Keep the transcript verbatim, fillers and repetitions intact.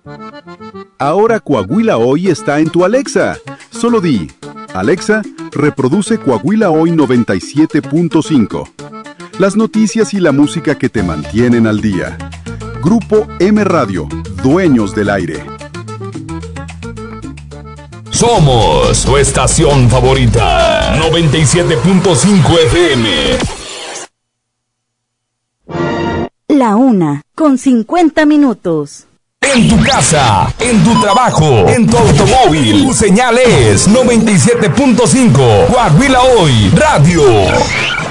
Ahora Coahuila Hoy está en tu Alexa. Solo di, Alexa, reproduce Coahuila Hoy noventa y siete punto cinco. Las noticias y la música que te mantienen al día. Grupo M Radio, dueños del aire. Somos tu estación favorita. noventa y siete punto cinco F M. La una, con cincuenta minutos. En tu casa, en tu trabajo, en tu automóvil, tu señal es noventa y siete punto cinco. Coahuila Hoy Radio.